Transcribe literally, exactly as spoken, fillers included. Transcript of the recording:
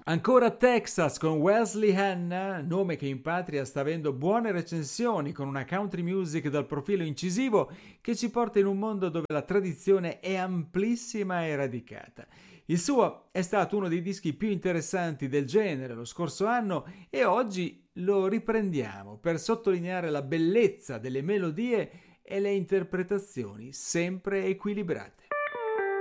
Ancora Texas con Wesley Hanna, nome che in patria sta avendo buone recensioni, con una country music dal profilo incisivo che ci porta in un mondo dove la tradizione è amplissima e radicata. Il suo è stato uno dei dischi più interessanti del genere lo scorso anno e oggi lo riprendiamo per sottolineare la bellezza delle melodie e le interpretazioni sempre equilibrate.